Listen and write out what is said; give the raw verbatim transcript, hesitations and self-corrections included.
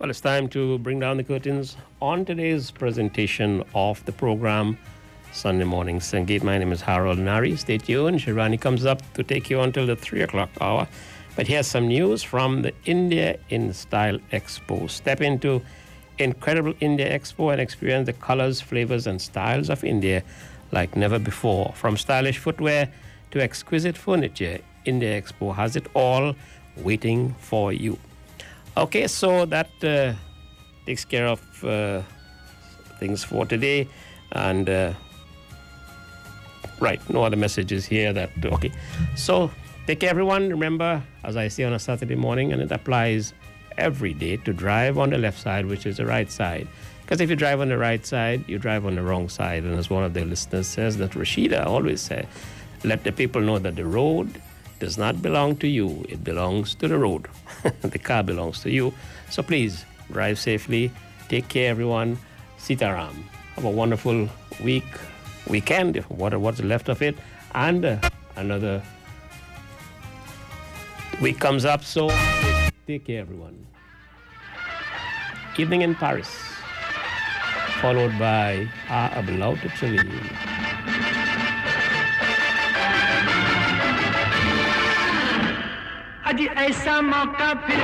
Well, it's time to bring down the curtains on today's presentation of the program, Sunday Morning Sangeet. My name is Harold Nari. Stay tuned. Shirani comes up to take you until the three o'clock hour. But here's some news from the India in Style Expo. Step into incredible India Expo and experience the colors, flavors, and styles of India like never before. From stylish footwear to exquisite furniture, India Expo has it all waiting for you. Okay, so that uh, takes care of uh, things for today. And, uh, right, no other messages here. That okay. So, take care, everyone. Remember, as I say on a Saturday morning, and it applies every day, to drive on the left side, which is the right side. Because if you drive on the right side, you drive on the wrong side. And as one of the listeners says, that Rashida always said, let the people know that the road does not belong to you. It belongs to the road. The car belongs to you. So please, drive safely. Take care, everyone. Sitaram. Have a wonderful week, weekend, what, what's left of it. And uh, another week comes up. So take care, everyone. Evening in Paris, followed by A Ablau Tipsalim. आज ऐसा मौका फिर